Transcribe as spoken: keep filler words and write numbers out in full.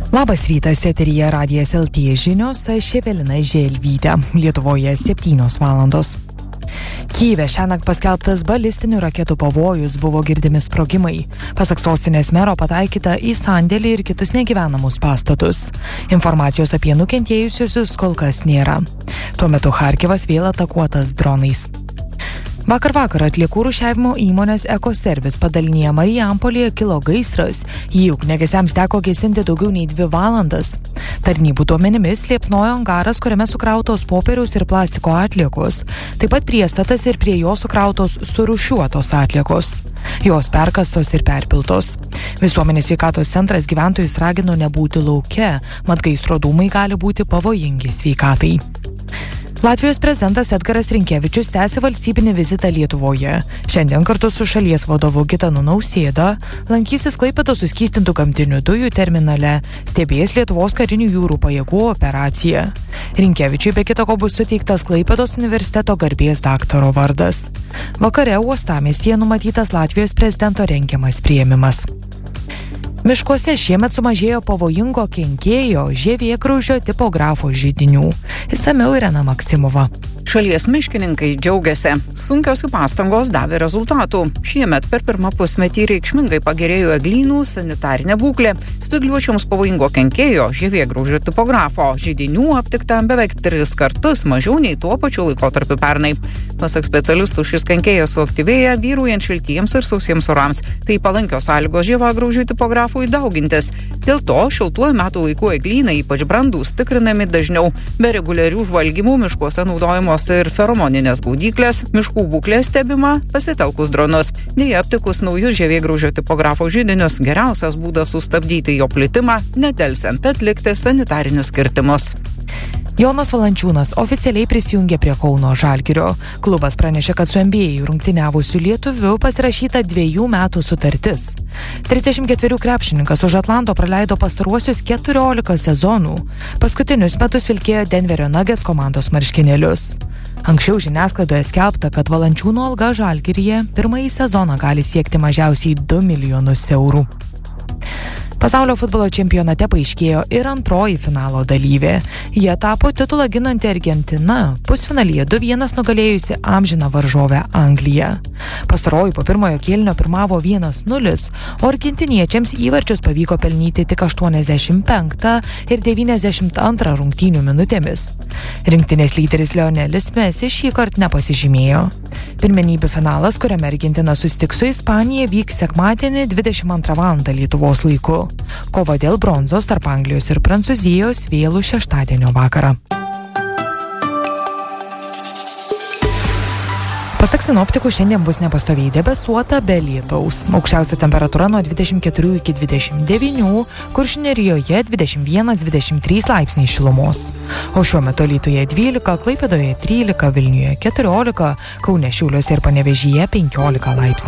Labas rytas, eteryje Radijas L T žinios, aš Evelina Želvytė. Lietuvoje septynios valandos. Kyjive šiąnakt paskelbtas balistinių raketų pavojus, buvo girdimi sprogimai. Pasak sostinės mero pataikyta į sandėlį ir kitus negyvenamus pastatus. Informacijos apie nukentėjusiusius kol kas nėra. Tuo metu Charkivas vėl atakuotas dronais. Vakar vakar atliekų rūšiavimo įmonės Ekoservis padalinyje Marijampolėje kilo gaisras. Jį ugniagesiams teko gesinti daugiau nei dvi valandas. Tarnybų duomenimis liepsnojo angaras, kuriame sukrautos popieriaus ir plastiko atliekos. Taip pat priestatas ir prie jo sukrautos surūšiuotos atliekos. Jos perkastos ir perpiltos. Visuomenės sveikatos centras gyventojus ragino nebūti lauke, mat gaisro dūmai gali būti pavojingi sveikatai. Latvijos prezidentas Edgaras Rinkevičius tęsia valstybinį vizitą Lietuvoje. Šiandien kartu su šalies vadovu Gitanu Nausėda lankysis Klaipėdos suskystintų gamtinių dujų terminale, stebės Lietuvos karinių jūrų pajėgų operaciją. Rinkevičiui be kita ko bus suteiktas Klaipėdos universiteto garbės daktaro vardas. Vakare uostamiestyje numatytas Latvijos prezidento rengiamas priėmimas. Miškuose šiemet sumažėjo pavojingo kenkėjo žievėgraužio tipografo židinių. Išsamiau Irena Maksimova. Šalies miškininkai džiaugiasi. Sunkios jų pastangos davė rezultatų. Šiemet per pirmą pusmetį reikšmingai pagerėjo eglynų sanitarinė būklė. Spygliuočiams pavojingo kenkėjo žievėgraužio tipografo židinių aptikta beveik tris kartus mažiau nei tuo pačiu laikotarpiu pernai. Pasak specialistų, šis kenkėjas suaktyvėja vyraujant šiltiems ir sausiems orams. Tai palankios sąlygos žievėgraužio tipografui daugintis. Dėl to šiltuoju metų laiku eglynai, ypač brandūs, tikrinami dažniau. Be reguliarių žvalgymų miškuose naudojamos ir feromoninės gaudyklės, miškų būklė stebima pasitelkus dronus. Deja, aptikus naujus žievėgraužio tipografo židinius, geriausias būdas sustabdyti jo plitimą, nedelsiant atlikti sanitarinius kirtimus. Jonas Valančiūnas oficialiai prisijungė prie Kauno Žalgirio. Klubas pranešė, kad su N B A rungtyniavusiu lietuviu pasirašyta dviejų metų sutartis. trisdešimt ketverių krepšininkas už Atlanto praleido pastaruosius keturiolika sezonų. Paskutinius metus vilkėjo Denverio Nuggets komandos marškinėlius. Anksčiau žiniasklaidoje skelbta, kad Valančiūno alga Žalgiryje pirmąjį sezoną gali siekti mažiausiai du milijonus eurų. Pasaulio futbolo čempionate paaiškėjo ir antroji finalo dalyvė. Jie tapo titulą ginanti Argentina, pusfinalyje du vienas nugalėjusi amžiną varžovę Angliją. Pastaroji po pirmojo kėlinio pirmavo vienas nulis, o argentiniečiams įvarčius pavyko pelnyti tik aštuoniasdešimt penktą ir devyniasdešimt antrą rungtynių minutėmis. Rinktinės lyderis Lionelis Messi šįkart nepasižymėjo. Pirmenybių finalas, kuriame Argentina susitiks su Ispanija, vyks sekmadienį dvidešimt antrą valandą Lietuvos laiku. Kova dėl bronzos tarp Anglijos ir Prancūzijos vėlų šeštadienio vakarą. Pasak sinoptikų, šiandien bus nepastoviai debesuota be lietaus. Aukščiausia temperatūra nuo dvidešimt keturių iki dvidešimt devynių, Kuršių Nerijoje dvidešimt vienas dvidešimt trys laipsniai šilumos. O šiuo metu Alytuje dvylika, Klaipėdoje trylika, Vilniuje keturiolika, Kaune, Šiauliuose ir Panevėžyje penkiolika laipsnių.